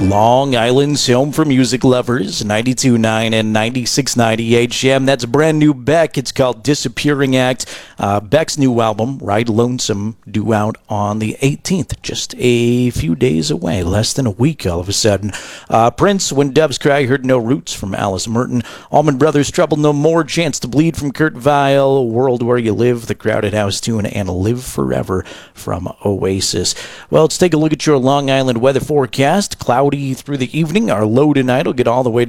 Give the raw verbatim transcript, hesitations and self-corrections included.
Long Island's home for music lovers, ninety-two point nine and ninety-six point nine H M. That's brand new Beck. It's called Disappearing Act. Uh, Beck's new album, Ride Lonesome, due out on the eighteenth, just a few days away, less than a week all of a sudden. Uh, Prince, When Doves Cry, Heard No Roots from Alice Merton. Allman Brothers, Trouble No More, Chance to Bleed from Kurt Vile. World Where You Live, The Crowded House Tune, and Live Forever from Oasis. Well, let's take a look at your Long Island weather forecast. Cloudy through the evening. Our low tonight will get all the way down